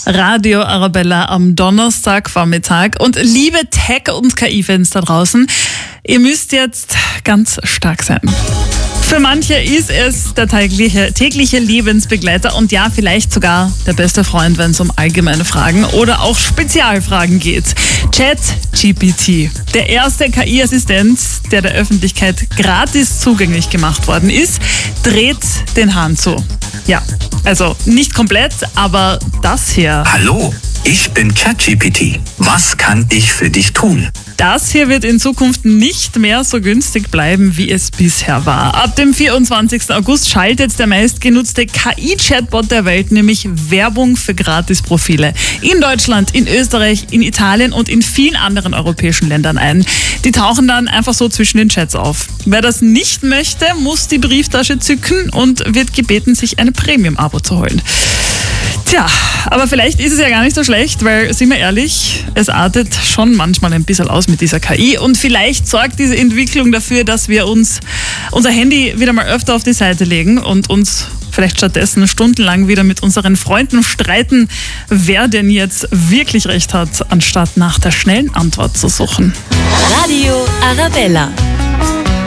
Radio Arabella am Donnerstagvormittag. Und liebe Tech- und KI-Fans da draußen, ihr müsst jetzt ganz stark sein. Für manche ist es der tägliche Lebensbegleiter und ja, vielleicht sogar der beste Freund, wenn es um allgemeine Fragen oder auch Spezialfragen geht. ChatGPT, der erste KI-Assistent, der der Öffentlichkeit gratis zugänglich gemacht worden ist, dreht den Hahn zu. Ja, also nicht komplett, aber das hier. Hallo, ich bin ChatGPT. Was kann ich für dich tun? Das hier wird in Zukunft nicht mehr so günstig bleiben, wie es bisher war. Ab dem 24. August schaltet der meistgenutzte KI-Chatbot der Welt nämlich Werbung für Gratisprofile in Deutschland, in Österreich, in Italien und in vielen anderen europäischen Ländern ein. Die tauchen dann einfach so zwischen den Chats auf. Wer das nicht möchte, muss die Brieftasche zücken und wird gebeten, sich ein Premium-Abo zu holen. Tja, aber vielleicht ist es ja gar nicht so schlecht, weil, sind wir ehrlich, es artet schon manchmal ein bisschen aus mit dieser KI und vielleicht sorgt diese Entwicklung dafür, dass wir uns unser Handy wieder mal öfter auf die Seite legen und uns vielleicht stattdessen stundenlang wieder mit unseren Freunden streiten, wer denn jetzt wirklich recht hat, anstatt nach der schnellen Antwort zu suchen. Radio Arabella.